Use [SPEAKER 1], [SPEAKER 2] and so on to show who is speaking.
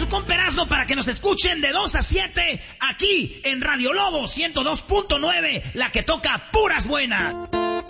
[SPEAKER 1] su compa Erasmo para que nos escuchen de 2 a 7 aquí en Radio Lobo 102.9, la que toca puras buenas.